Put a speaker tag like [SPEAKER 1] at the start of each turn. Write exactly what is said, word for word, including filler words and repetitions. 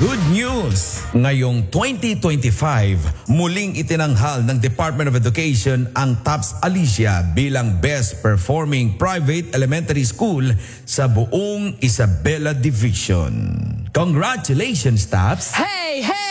[SPEAKER 1] Good news! Ngayong twenty twenty-five, muling itinanghal ng Department of Education ang TOPS Alicia bilang Best Performing Private Elementary School sa buong Isabela Division. Congratulations, TOPS!
[SPEAKER 2] Hey, hey!